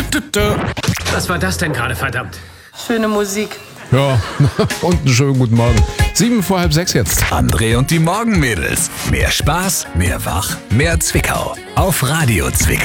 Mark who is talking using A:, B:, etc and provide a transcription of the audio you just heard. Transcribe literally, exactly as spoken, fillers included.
A: Was war das denn gerade, verdammt?
B: Schöne Musik.
C: Ja, und einen schönen guten Morgen. Sieben vor halb sechs jetzt.
D: André und die Morgenmädels. Mehr Spaß, mehr Wach, mehr Zwickau. Auf Radio Zwickau.